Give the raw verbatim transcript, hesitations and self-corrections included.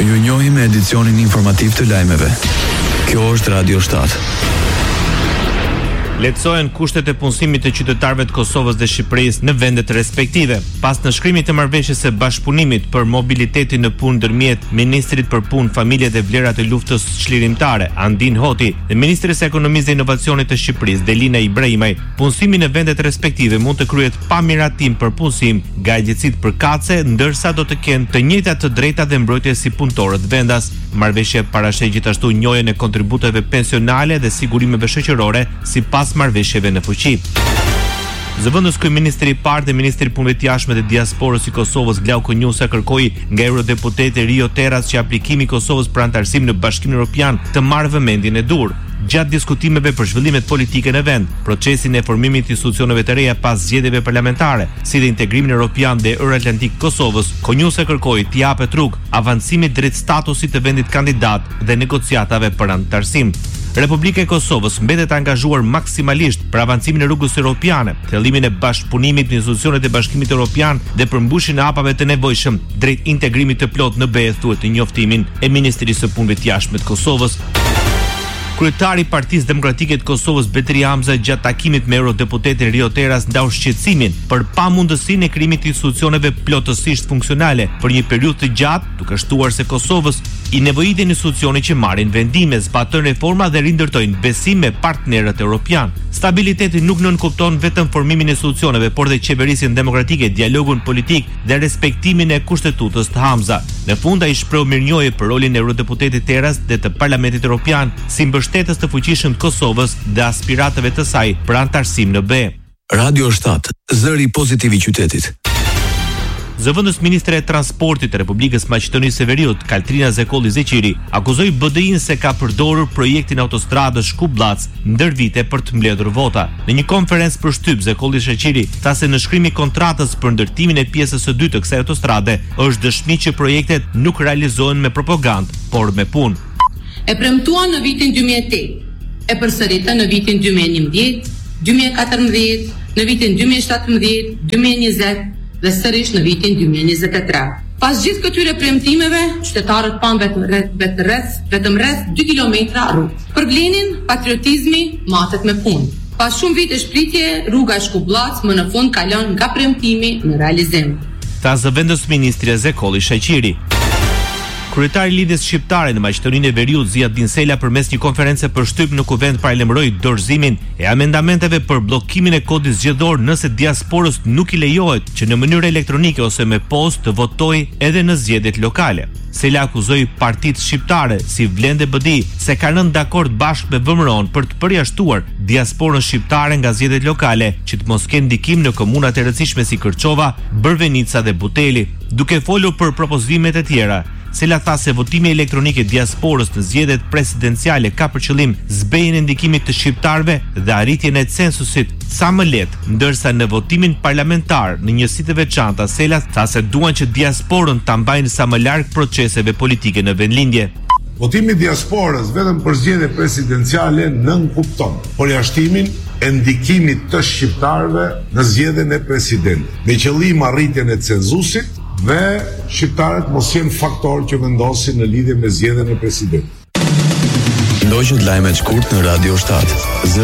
Ju njohim me edicionin informativ të lajmeve. Kjo është Radio shtatë. Lehtësohen kushtet e punësimit të qytetarëve të Kosovës dhe Shqipërisë në vendet respektive. Pas nënshkrimit të marrëveshjes së bashkëpunimit për mobilitetin në punë ndërmjet Ministrit për Punë, Familje dhe Vlera të Luftës Çlirimtare, Andin Hoti, dhe Ministrisë së Ekonomisë dhe Inovacionit të Shqipërisë, Delina Ibrahimaj, punësimi në vendet respektive mund të kryhet pa miratim për punësim nga agjencitë përkatëse, ndërsa do të kenë të njëjtat të drejta dhe mbrojtje si punëtorët vendas. Marrëveshja parashej gjithashtu njojën e kontributeve pensionale dhe sigurimeve shoqërore sipas marrëveshjeve në fuqi. Zëvendës kryeministri i parë dhe ministri i punëve të jashtme dhe diasporës i Kosovës, Glauko Njusa, kërkoi nga eurodeputeti Rio Teras që aplikimi i Kosovës për anëtarësim në Bashkimin Evropian të marrë vëmendjen e dur. Gjatë diskutimeve për zhvillimet politike në vend, procesin e formimit të institucioneve të reja pas zgjedhjeve parlamentare, si dhe integrimin evropian dhe euroatlantik Kosovës, Konjusa kërkoi t'i japet rrugë avancimit drejt statusit të vendit kandidat dhe negociatave për anëtarësim. Republika e Kosovës mbetet angazhuar maksimalisht për avancimin e rrugës europiane, thellimin e bashkëpunimit në institucionet e Bashkimit Evropian dhe përmbushjen e hapave të nevojshëm drejt integrimit të plot në B E, thuhet në njoftimin e Ministrisë së Punëve të Jashtme të Kosovës. Kryetari i Partisë Demokratike të Kosovës, Betri Hamza, gjatë takimit me eurodeputetin Rio Teras ndau shqetësimin për pamundësinë e krijimit të institucioneve plotësisht funksionale për një periudhë të gjatë, duke shtuar se Kosovës i nevojitet institucione që marrin vendime, zbatojnë reforma dhe rindërtojnë besim me partnerët evropian. Stabiliteti nuk nënkupton vetëm formimin e institucioneve, por dhe qeverisjen demokratike, dialogun politik dhe respektimin e kushtetutës të Hamza. Në fund ai shpreu mirënjohje për rolin e eurodeputetit Teras dhe të Parlamentit Evropian si mbështetës të fuqishëm të Kosovës dhe aspiratëve të saj për anëtarësim në B E. Radio shtatë, zëri pozitiv i qytetit. Zëvendës ministre e transportit të Republikës Maqedonisë së Veriut, Kaltrina Zekolli Zeqiri, akuzoi B D I-n se ka përdorur projektin autostradës Shkup-Llac ndër vite për të mbledhur vota. Në një konferencë për shtyp, Zekolli Zeqiri tha se nënshkrimi i kontratës për ndërtimin e pjesës së dytë të kësaj autostrade është dëshmi që projektet nuk realizohen me propagandë, por me punë. E premtuan në vitin dy mijë e tetë, e përsëritën në vitin dy mijë e njëmbëdhjetë, dy mijë e katërmbëdhjetë, në vitin dy mijë e shtatëmbëdhjetë, dy mijë e njëzet dhe sërish në vitin dy mijë e njëzet e tre. Pas gjithë këtyre premtimeve, qytetarët pan vetëm rreth vetëm rreth dy kilometra rrugë. Për Blenin, patriotizmi matet me punë. Pas shumë vite shpritje, rruga e Shkup-Llac më në fund kalon nga premtimi në realizim. Tha zëvendës ministri Zekolli Zeqiri. Kryetari i Lidhjes Shqiptare në Maqedoninë e Veriut, Ziad Dinsela, përmes një konference për shtyp në Kuvend paralajmëroi dorëzimin e amendamenteve për bllokimin e kodit zgjedhor nëse diasporës nuk i lejohet që në mënyrë elektronike ose me postë të votojë edhe në zgjedhjet lokale. Sela akuzoi partitë shqiptare si Vlende B D I se kanë rënë dakord bashkë me V M R O-n për të përjashtuar diasporën shqiptare nga zgjedhjet lokale që të mos kenë ndikim në komunat e rëndësishme si Kërçova, Bërvenica dhe Buteli. Duke folur për propozimet e tjera, Sela tha se votimi elektronik i diasporës në zgjedhjet presidenciale ka për qëllim zbejjen e ndikimit të shqiptarëve dhe arritjen e censusit sa më lehtë, ndërsa në votimin parlamentar në njësi të veçanta, Sela tha se duan që diasporën ta mbajnë sa më larg proceseve politike në vendlindje. Votimi i diasporës vetëm për zgjedhje presidenciale nënkupton përjashtimin e ndikimit të shqiptarëve në zgjedhjen e presidentit, me qëllim arritjen e censusit dhe shqiptarët mos jenë faktor që vendosin në lidhje me zgjedhjen e presidentit. Ndoqët lajmet shkurt në Radio shtatë.